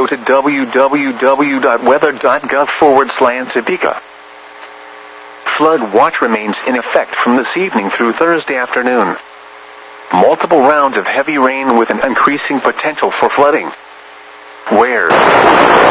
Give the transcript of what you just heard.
go to www.weather.gov/Topeka. Flood watch remains in effect from this evening through Thursday afternoon. Multiple rounds of heavy rain with an increasing potential for flooding. Where?